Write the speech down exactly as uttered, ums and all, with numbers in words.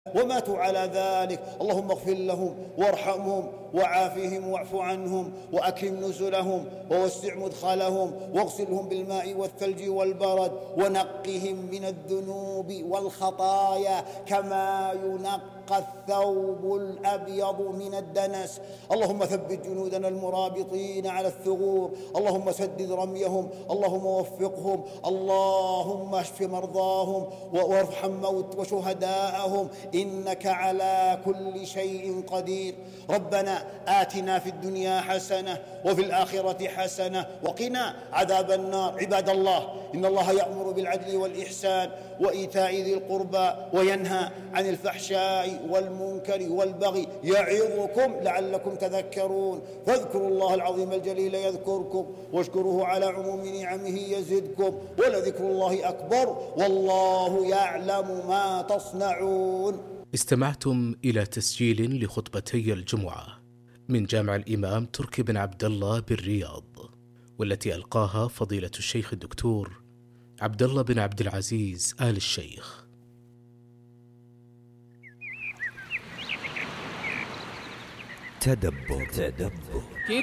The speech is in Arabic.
وماتوا على ذلك. اللهم اغفر لهم وارحمهم وعافهم واعف عنهم وأكرم نزلهم ووسع مدخلهم واغسلهم بالماء والثلج والبرد ونقهم من الذنوب والخطايا كما ينقى الثوب الأبيض من الدنس. اللهم ثبت جنودنا المرابطين على الثغور، اللهم سدد رميهم، اللهم وفقهم، اللهم اشف مرضاهم وارحم موت وشهداءهم، إنك على كل شيء قدير. ربنا آتنا في الدنيا حسنة وفي الآخرة حسنة وقنا عذاب النار. عباد الله، إن الله يأمر بالعدل والإحسان وإيتاء ذي القربى وينهى عن الفحشاء والمنكر والبغي يعظكم لعلكم تذكرون. فاذكروا الله العظيم الجليل يذكركم واشكروه على عموم نعمه يزدكم ولذكر الله أكبر والله يعلم ما تصنعون. استمعتم إلى تسجيل لخطبتي الجمعة من جامع الإمام تركي بن عبد الله بالرياض، والتي ألقاها فضيلة الشيخ الدكتور عبد الله بن عبد العزيز آل الشيخ. تدبر تدبر